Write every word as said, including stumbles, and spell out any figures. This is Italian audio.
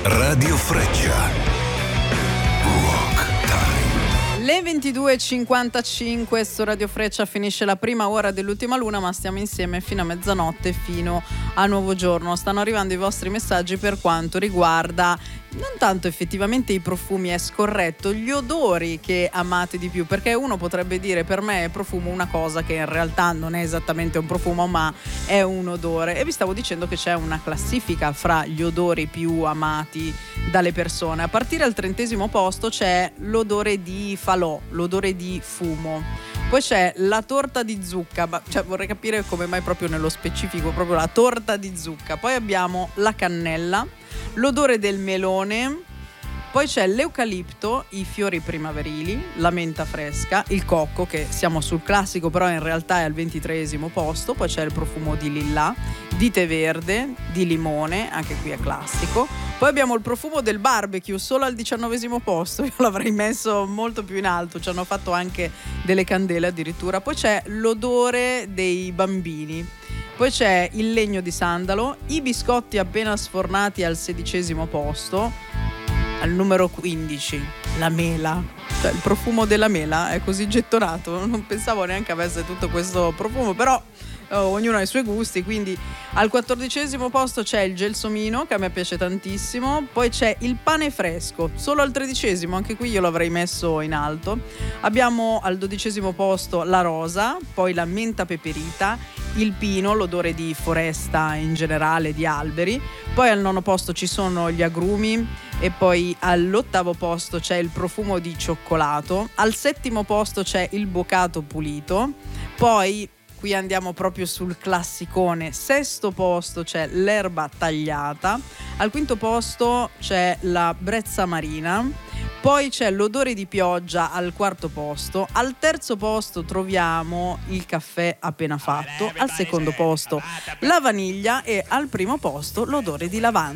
Radio Freccia. Le ventidue e cinquantacinque su Radio Freccia finisce la prima ora dell'ultima luna, ma stiamo insieme fino a mezzanotte, fino a nuovo giorno. Stanno arrivando i vostri messaggi per quanto riguarda non tanto effettivamente i profumi, è scorretto, gli odori che amate di più, perché uno potrebbe dire per me è profumo una cosa che in realtà non è esattamente un profumo ma è un odore, e vi stavo dicendo che c'è una classifica fra gli odori più amati dalle persone. A partire al trentesimo posto c'è l'odore di falò, l'odore di fumo. Poi c'è la torta di zucca, ma cioè vorrei capire come mai proprio nello specifico, proprio la torta di zucca. Poi abbiamo la cannella, l'odore del melone, poi c'è l'eucalipto, i fiori primaverili, la menta fresca, il cocco, che siamo sul classico però in realtà è al ventitreesimo posto, poi c'è il profumo di lilla, di tè verde, di limone, anche qui è classico. Poi abbiamo il profumo del barbecue, solo al diciannovesimo posto, io l'avrei messo molto più in alto, ci hanno fatto anche delle candele addirittura. Poi c'è l'odore dei bambini. Poi c'è il legno di sandalo, i biscotti appena sfornati al sedicesimo posto, al numero quindici, la mela. Cioè il profumo della mela è così gettonato, non pensavo neanche avesse tutto questo profumo, però oh, ognuno ha i suoi gusti. Quindi al quattordicesimo posto c'è il gelsomino, che a me piace tantissimo. Poi c'è il pane fresco, solo al tredicesimo, anche qui io l'avrei messo in alto. Abbiamo al dodicesimo posto la rosa, poi la menta peperita, il pino, l'odore di foresta in generale, di alberi. Poi al nono posto ci sono gli agrumi, e poi all'ottavo posto c'è il profumo di cioccolato. Al settimo posto c'è il bocato pulito. Poi qui andiamo proprio sul classicone, sesto posto c'è l'erba tagliata, al quinto posto c'è la brezza marina, poi c'è l'odore di pioggia al quarto posto, al terzo posto troviamo il caffè appena fatto, al secondo posto la vaniglia e al primo posto l'odore di lavanda.